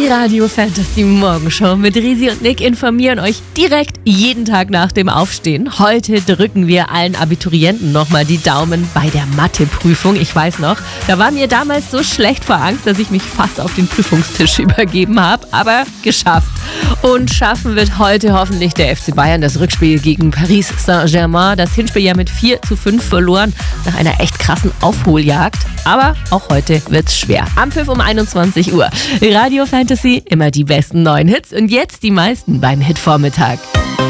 Die Radio Fantasy Morgenshow mit Risi und Nick informieren euch direkt jeden Tag nach dem Aufstehen. Heute drücken wir allen Abiturienten nochmal die Daumen bei der Matheprüfung. Ich weiß noch, da war mir damals so schlecht vor Angst, dass ich mich fast auf den Prüfungstisch übergeben habe. Aber geschafft. Und schaffen wird heute hoffentlich der FC Bayern das Rückspiel gegen Paris Saint-Germain. Das Hinspiel ja mit 4:5 verloren nach einer echt krassen Aufholjagd. Aber auch heute wird's schwer. Am Pfiff um 21 Uhr. Radio Fantasy, immer die besten neuen Hits und jetzt die meisten beim Hitvormittag.